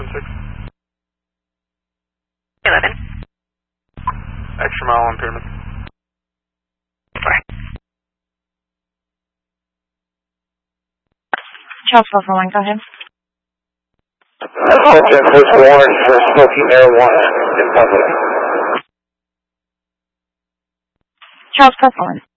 6. 11. Extra mile on Pyramid. Charles 441, go ahead. Attention, first warrant for smoking marijuana in public. Charles 441.